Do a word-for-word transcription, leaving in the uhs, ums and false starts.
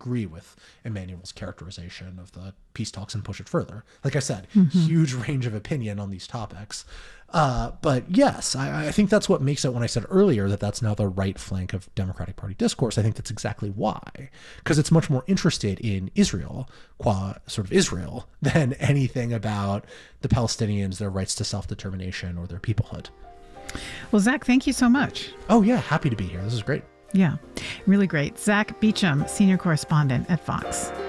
agree with Emmanuel's characterization of the peace talks and push it further. Like I said, mm-hmm. huge range of opinion on these topics. Uh, but yes, I, I think that's what makes it, when I said earlier that that's now the right flank of Democratic Party discourse, I think that's exactly why. Because it's much more interested in Israel, qua sort of Israel, than anything about the Palestinians, their rights to self-determination or their peoplehood. Well, Zach, thank you so much. Oh, yeah. Happy to be here. This is great. Yeah, really great. Zach Beecham, senior correspondent at Vox.